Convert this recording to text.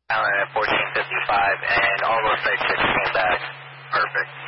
Island at 1455, and all those site checks came back perfect.